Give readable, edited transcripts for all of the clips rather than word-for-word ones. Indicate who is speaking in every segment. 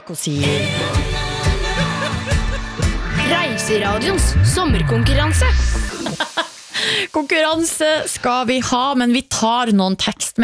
Speaker 1: Reiseradions sommerkonkurranse.
Speaker 2: Konkurranse skal vi ha, men vi tar noen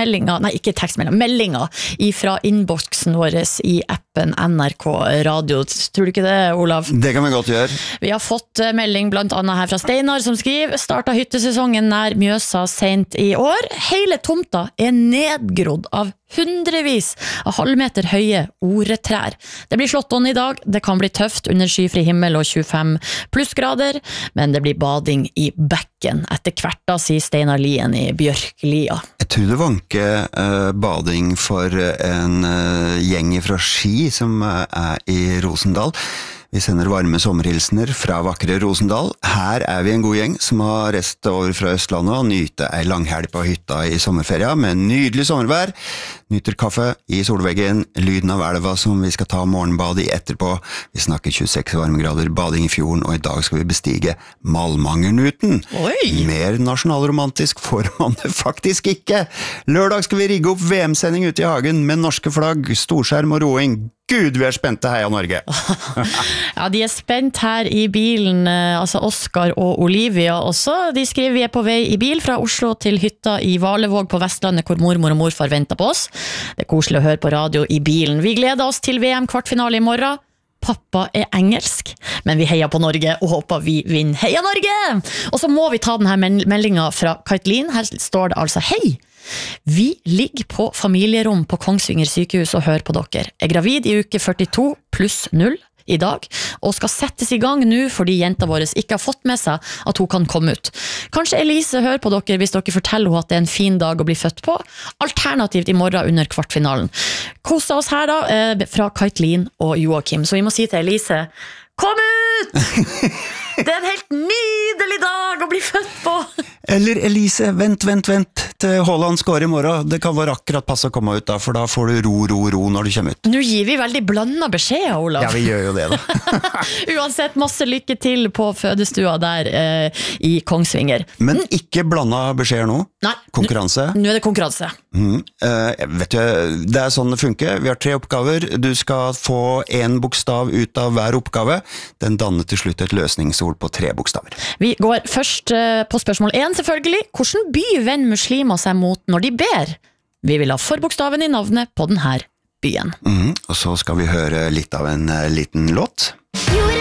Speaker 2: meldinger fra innboksen vår i appen NRK Radio. Tror du ikke det, Olav?
Speaker 3: Det kan vi godt gjøre.
Speaker 2: Vi har fått melding blant annet her fra Steinar som skriver: startet hyttesesongen nær Mjøsa sent i år. Hele tomta nedgrodd av hundrevis av halvmeter høye oretrær. Det blir slått on i dag, det kan bli tøft under skyfri himmel og 25 plussgrader, men det blir bading i bekken etter hvert da, sier Steinar Lien i Bjørklia.
Speaker 3: Jeg tror det vanker bading for en gjeng fra Ski som i Rosendal. Vi sender varme sommerhilsener fra vakre Rosendal. Her vi en god gjeng som har reist over fra Østlandet og nyter en langhelg på hytta i sommerferia med nydelig sommervær. Nyter kaffe i solveggen, lyden av elva som vi skal ta morgenbad i etterpå. Vi snakker 26 varmegrader, bading i fjorden, og i dag skal vi bestige Malmangernuten.
Speaker 2: Oi!
Speaker 3: Mer nasjonalromantisk får man det faktisk ikke. Lørdag skal vi rigge opp VM-sending ute i hagen med norske flagg, storskjerm og roing. Gud, vi spente, heia Norge!
Speaker 2: Ja, de spent her i bilen, altså Oskar og Olivia også. De skriver: vi på vei i bil fra Oslo til hytta i Valevåg på Vestlandet, hvor mormor og morfar venter på oss. Det koselig å høre på radio i bilen. Vi gleder oss til VM-kvartfinale i morgen. Pappa engelsk, men vi heier på Norge og håper vi vinner. Heia Norge! Og så må vi ta denne meldingen fra Kaitlin. Her står det altså: hei! Vi ligger på familierom på Kongsvinger sykehus og hører på dere. Gravid i uke 42 pluss 0 i dag, og skal settes i gang nå fordi jenta vår ikke har fått med seg at hun kan komme ut. Kanskje Elise hører på dere hvis dere forteller henne at det en fin dag å bli født på. Alternativt i morgen under kvartfinalen. Kosa oss her da, fra Kaitlin og Joakim. Så vi må si til Elise: kom ut! Det en helt nydelig dag å bli født på!
Speaker 3: Eller Elise, vent til Haaland skårer i morgen. Det kan være akkurat pass å komme ut da, for da får du ro når du kommer ut.
Speaker 2: Nå gir vi veldig blandet beskjed, Olav.
Speaker 3: Ja, vi gjør jo det da.
Speaker 2: Uansett, masse lykke til på fødestua der i Kongsvinger.
Speaker 3: Men ikke blandet beskjeder nå?
Speaker 2: Nei,
Speaker 3: konkurranse?
Speaker 2: Nå det konkurranse.
Speaker 3: Vet du, det sånn det funker. Vi har 3 oppgaver. Du skal få en bokstav ut av hver oppgave. Den danner til slutt et løsningsord på 3 bokstaver. Vi
Speaker 2: går først på spørsmål 1, selvfølgelig. Hvordan by vender muslimer seg mot når de ber? Vi vil ha forbokstaven i navnet på denne byen.
Speaker 3: Og så skal vi høre litt av en liten låt.